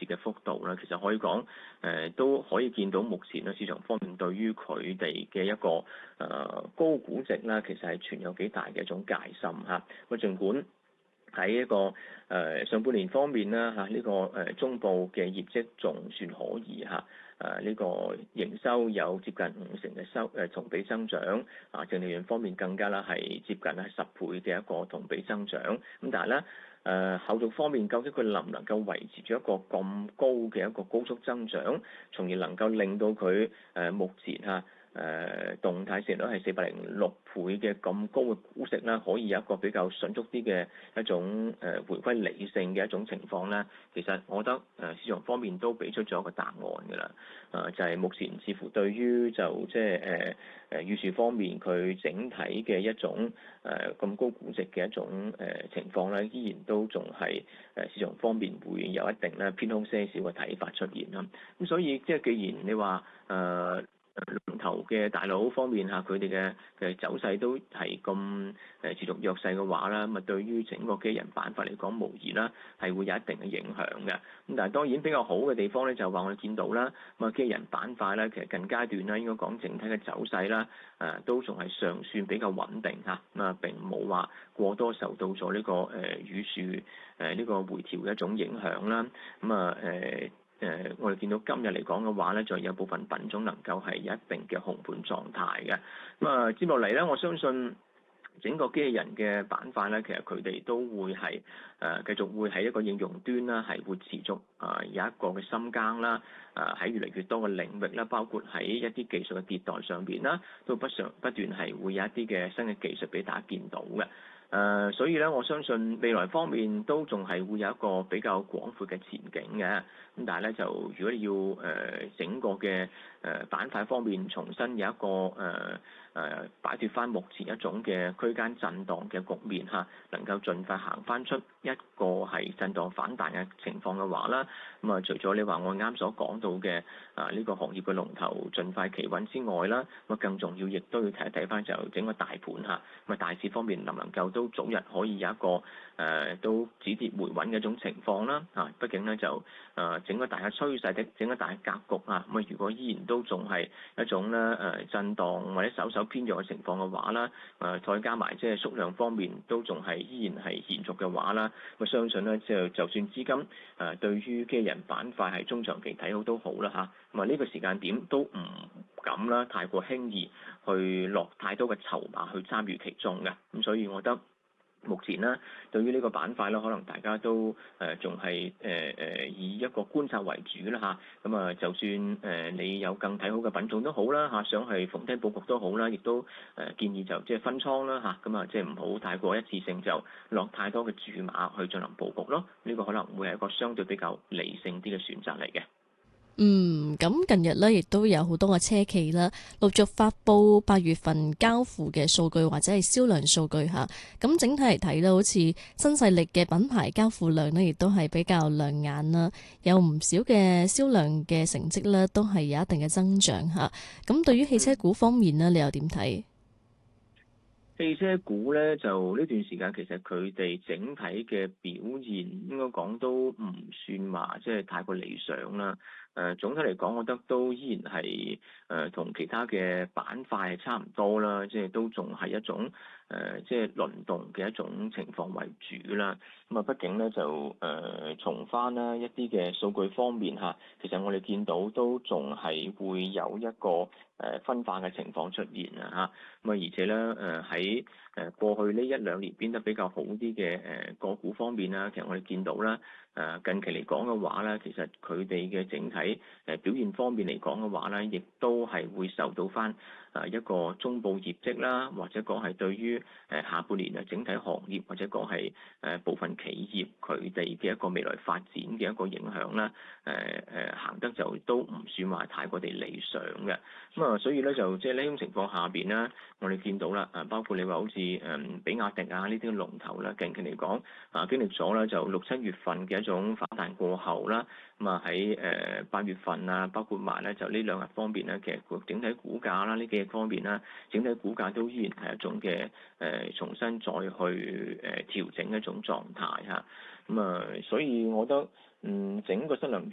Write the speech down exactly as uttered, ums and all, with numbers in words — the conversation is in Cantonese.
折嘅幅度啦，其實可以講誒、呃、都可以見到目前咧市場方面對於佢哋嘅一個誒、呃、高估值啦，其實係存有幾大嘅一種戒心嚇。咁儘管喺一個誒、呃、上半年方面啦嚇，呢、這個誒、呃、中部嘅業績仲算可以嚇。誒呢、啊這個營收有接近五成嘅收誒同比增長，啊淨利潤方面更加啦係接近係十倍嘅一個同比增長。咁但係咧誒後續方面究竟佢能唔能夠維持住一個咁高嘅一個高速增長，從而能夠令到佢誒、呃、目前嚇誒、呃、動態市盈率係四百零六倍嘅咁高嘅估值啦，可以有一個比較迅速啲嘅一種誒、呃、回歸理性嘅一種情況咧。其實我覺得誒市場方面都俾出咗一個答案㗎啦。誒、呃、就係、是、目前似乎對於就即係誒誒預算方面佢整體嘅一種誒咁、呃、高估值嘅一種誒、呃、情況咧，依然都仲係誒市場方面會有一定咧偏空些少嘅睇法出現啦。咁所以即係既然你話誒，呃龍頭嘅大佬方面嚇，佢哋嘅嘅走勢都係咁誒持續弱勢嘅話啦，咁啊對於整個機人板塊嚟講，無疑啦係會有一定嘅影響嘅。咁但係當然比較好嘅地方咧，就係話我哋見到啦，咁啊機人板塊咧，其實近階段啦，應該講整體嘅走勢啦，誒都仲係尚算比較穩定嚇，咁啊並冇話過多受到咗呢個誒雨樹誒呢個回調嘅一種影響啦。咁啊誒。誒、呃，我哋見到今日嚟講嘅話咧，就有部分品種能夠係有一定嘅紅盤狀態嘅。咁啊，接落嚟咧，我相信整個機器人嘅板塊咧，其實佢哋都會係誒、呃、繼續會喺一個應用端啦，係會持續啊、呃、有一個嘅深耕啦。誒喺越嚟越多嘅領域啦，包括喺一啲技術嘅迭代上邊啦，都不常不斷係會有一啲嘅新嘅技術俾大家見到嘅。誒、呃，所以咧，我相信未來方面都仲係會有一個比較廣闊嘅前景嘅。咁但係咧，就如果你要誒、呃、整個嘅誒、呃、板塊方面重新有一個誒誒、呃呃、擺脫翻目前一種嘅區間震盪嘅局面嚇，能夠盡快行翻出一個係震盪反彈嘅情況嘅話啦，咁、嗯、啊，除咗你話我啱所講到嘅啊呢、這個行業嘅龍頭盡快企穩之外啦，咁啊更重要亦都要睇一睇翻就整個大盤嚇，咁啊大市方面能唔能夠都早日可以有一個誒、呃、都止跌回穩嘅一種情況啦，啊，畢竟咧就誒、呃、整個大嘅趨勢的整個大嘅格局啊，咁啊如果依然都仲係一種咧誒、呃、震盪或者稍稍偏弱嘅情況嘅話啦，誒、呃、再加埋即係縮量方面都仲係依然係延續嘅話啦，我相信咧就就算資金誒、呃、對於機人板塊係中長期睇好都好啦嚇，咁啊呢個時間點都唔敢啦，太過輕易去落太多嘅籌碼去參與其中嘅，咁所以我覺得。目前呢，對於呢個板塊咧，可能大家都誒仲係誒誒以一個觀察為主啦嚇。咁啊，就算誒、呃、你有更睇好嘅品種都好啦嚇，想係逢低佈局都好啦，亦都誒、呃、建議就即係分倉啦嚇。咁啊，即係唔好太過一次性就落太多嘅注碼去進行佈局咯。呢、這個可能會係一個相對比較理性啲嘅選擇嚟嘅。 嗯，咁近日咧，亦都有好多個車企啦，陸續發布八月份交付嘅數據或者係銷量數據吓。咁整體嚟睇咧，好似新勢力嘅品牌交付量咧，亦都係比較亮眼啦，有唔少嘅銷量嘅成績咧，都係有一定嘅增長吓。咁對於汽車股方面咧，你又點睇？ 汽車股咧就呢段時間其實佢哋整體嘅表現應該講都唔算話即係太過理想啦。誒、呃、總體嚟講，我覺得都依然係誒同其他嘅板塊係差唔多啦，即係都仲係一種誒、呃、即係輪動嘅一種情況為主啦。咁啊，畢竟咧就誒、呃、從翻啦一啲嘅數據方面嚇，其實我哋見到都仲係會有一個誒分化嘅情況出現啊嚇。咁啊，而且咧誒喺誒過去呢一兩年變得比較好啲嘅誒個股方面啦，其實我哋見到啦。誒近期嚟講嘅話咧，其實佢哋嘅整體誒表現方面嚟講嘅話咧，亦都係會受到翻誒一個中部業績啦，或者講係對於誒下半年啊整體行業或者講係誒部分企業佢哋嘅一個未來發展嘅一個影響啦。誒誒行得就都唔算話太過地理想嘅。咁啊，所以咧就即係呢種情況下邊咧，我哋見到啦，誒包括你話好似誒比亞迪啊呢啲龍頭啦，近期嚟講啊經歷咗咧就六七月份嘅一種反彈過後啦，咁啊喺誒八月份啊，包括埋咧就呢兩日方面咧，其實整體股價啦，呢幾日方面啦，整體股價都依然係一種嘅誒、呃、重新再去誒調整一種狀態嚇，咁啊，所以我覺得嗯整個新能